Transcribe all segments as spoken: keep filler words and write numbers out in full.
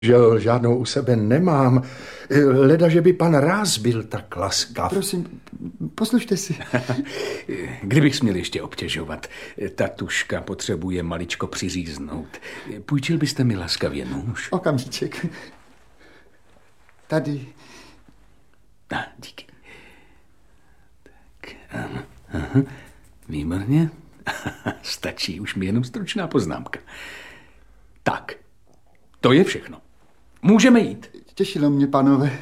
Že žádnou u sebe nemám. Leda, že by pan Ráz byl tak laskav. Prosím, poslušte si. Kdybych směl ještě obtěžovat, ta tuška potřebuje maličko přiříznout. Půjčil byste mi laskavě nůž? Okamžiček. Tady. A, díky. Tak, ano. Aha. Výborně. Stačí už mi jenom stručná poznámka. Tak, to je všechno. Můžeme jít. Těšilo mě, pánové.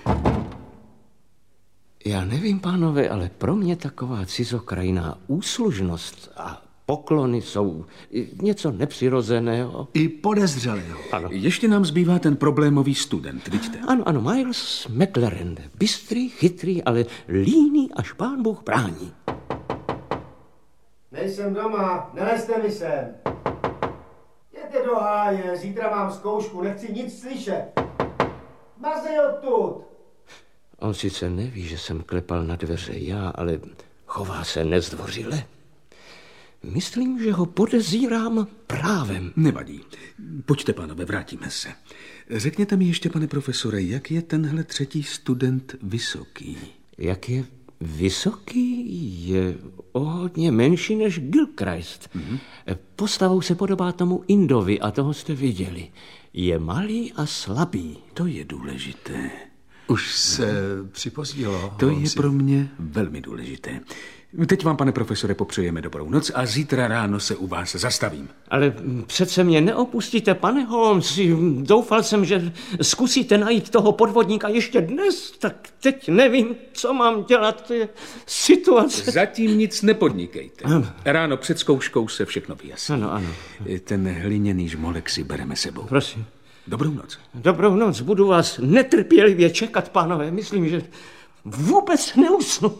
Já nevím, pánové, ale pro mě taková cizokrajná úslužnost a poklony jsou něco nepřirozeného. I podezřelého. Ano. Ještě nám zbývá ten problémový student, vidíte? Ano, ano, Miles McLaren. Bystrý, chytrý, ale líný, až pán Bůh brání. Nejsem doma, nelezte mi sem. Jděte do háje, zítra mám zkoušku, nechci nic slyšet. Mazej odtud! On sice neví, že jsem klepal na dveře já, ale chová se nezdvořile. Myslím, že ho podezírám právem. Nevadí. Pojďte, pánové, vrátíme se. Řekněte mi ještě, pane profesore, jak je tenhle třetí student vysoký? Jak je vysoký? Je o hodně menší než Gilchrist. Mm-hmm. Postavou se podobá tomu Indovi a toho jste viděli. Je malý a slabý. To je důležité. Už se připozdilo. To je pro mě velmi důležité. Teď vám, pane profesore, popřejeme dobrou noc a zítra ráno se u vás zastavím. Ale přece mě neopustíte, pane Holmes. Doufal jsem, že zkusíte najít toho podvodníka ještě dnes, tak teď nevím, co mám dělat. To je situace. Zatím nic nepodnikejte. Ano. Ráno před zkouškou se všechno vyjasní. Ano, ano. Ten hliněný žmolek si bereme sebou. Prosím. Dobrou noc. Dobrou noc. Budu vás netrpělivě čekat, pánové. Myslím, že vůbec neusnu.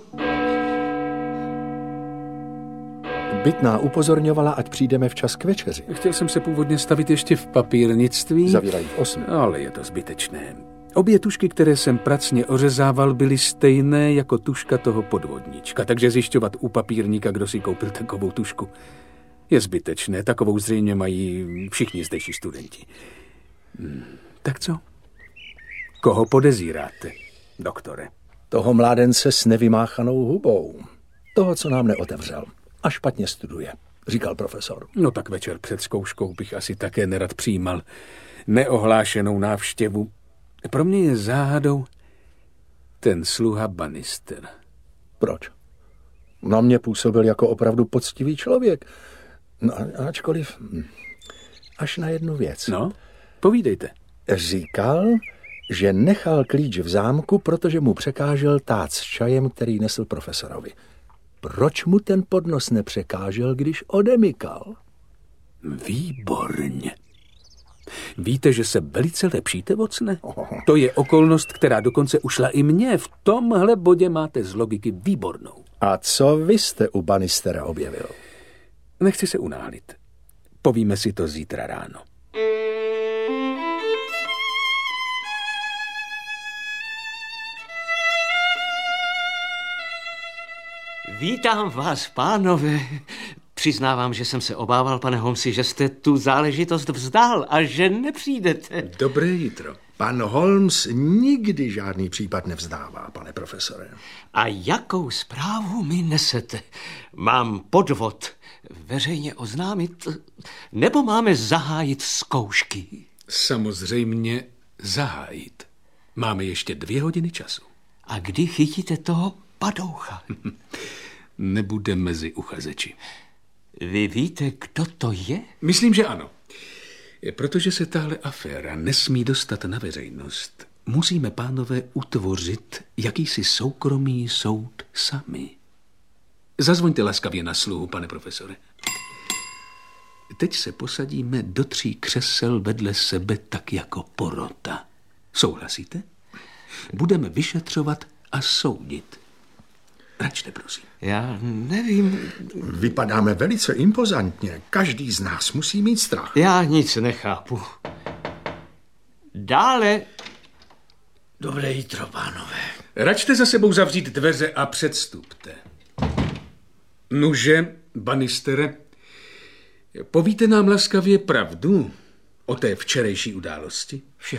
Bytná upozorňovala, ať přijdeme včas k večeři. Chtěl jsem se původně stavit ještě v papírnictví. Zavírají v osm. Ale je to zbytečné. Obě tušky, které jsem pracně ořezával, byly stejné jako tuška toho podvodníčka, takže zjišťovat u papírníka, kdo si koupil takovou tušku, je zbytečné. Takovou zřejmě mají všichni zdejší studenti. Hmm. Tak co? Koho podezíráte, doktore? Toho mládence s nevymáchanou hubou. Toho, co nám neotevřel. A špatně studuje, říkal profesor. No tak večer před zkouškou bych asi také nerad přijímal neohlášenou návštěvu. Pro mě je záhadou ten sluha Bannister. Proč? Na mě působil jako opravdu poctivý člověk. No, ačkoliv až na jednu věc. No, povídejte. Říkal, že nechal klíč v zámku, protože mu překážel tác s čajem, který nesl profesorovi. Proč mu ten podnos nepřekážel, když odemykal? Výborně. Víte, že se velice lepšíte, Watson? To je okolnost, která dokonce ušla i mně. V tomhle bodě máte z logiky výbornou. A co vy jste u Bannistera objevil? Nechci se unáhlit. Povíme si to zítra ráno. Vítám vás, pánové. Přiznávám, že jsem se obával, pane Holmesi, že jste tu záležitost vzdal a že nepřijdete. Dobré jitro. Pan Holmes nikdy žádný případ nevzdává, pane profesore. A jakou zprávu mi nesete? Mám podvod veřejně oznámit, nebo máme zahájit zkoušky? Samozřejmě zahájit. Máme ještě dvě hodiny času. A kdy chytíte toho padoucha? Nebude mezi uchazeči. Vy víte, kdo to je? Myslím, že ano. Protože se tahle aféra nesmí dostat na veřejnost, musíme, pánové, utvořit jakýsi soukromý soud sami. Zazvoňte laskavě na sluhu, pane profesore. Teď se posadíme do tří křesel vedle sebe tak jako porota. Souhlasíte? Budeme vyšetřovat a soudit. Račte, prosím. Já nevím. Vypadáme velice impozantně. Každý z nás musí mít strach. Já nic nechápu. Dále. Dobré jitro, pánové. Račte za sebou zavřít dveře a předstupte. Nuže, Bannistere, povíte nám laskavě pravdu O té včerejší události?